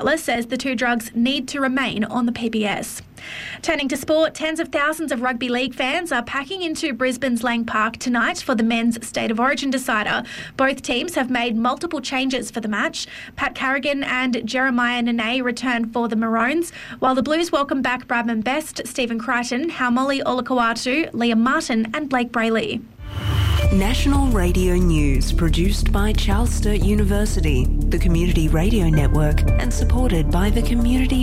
says the two drugs need to remain on the PBS. Turning to sport, tens of thousands of rugby league fans are packing into Brisbane's Lang Park tonight for the men's State of Origin decider. Both teams have made multiple changes for the match. Pat Carrigan and Jeremiah Nene return for the Maroons, while the Blues welcome back Bradman Best, Stephen Crichton, Haumole Olakau'atu, Liam Martin and Blake Brayley. National Radio News, produced by Charles Sturt University, the Community Radio Network, and supported by the Community